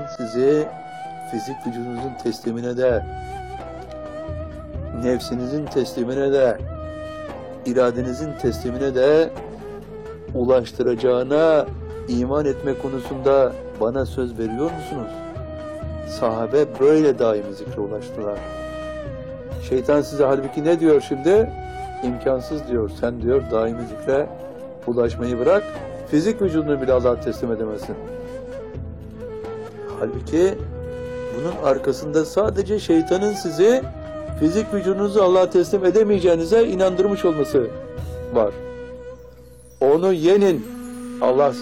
sizi fizik vücudunuzun teslimine de, nefsinizin teslimine de, iradenizin teslimine de ulaştıracağına iman etme konusunda bana söz veriyor musunuz? Sahabe böyle daimi zikre ulaştılar. Şeytan size halbuki ne diyor şimdi? İmkansız diyor. Sen diyor daimi zikre ulaşmayı bırak. Fizik vücudunu bile Allah'a teslim edemezsin. Halbuki bunun arkasında sadece şeytanın sizi fizik vücudunuzu Allah'a teslim edemeyeceğinize inandırmış olması var. Onu yenin. Allah